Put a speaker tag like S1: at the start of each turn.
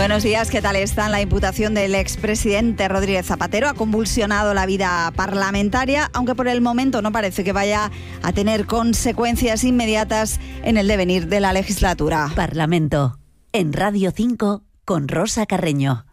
S1: Buenos días, ¿qué tal están? La imputación del expresidente Rodríguez Zapatero ha convulsionado la vida parlamentaria, aunque por el momento no parece que vaya a tener consecuencias inmediatas en el devenir de la legislatura.
S2: Parlamento, en Radio 5, con Rosa Carreño.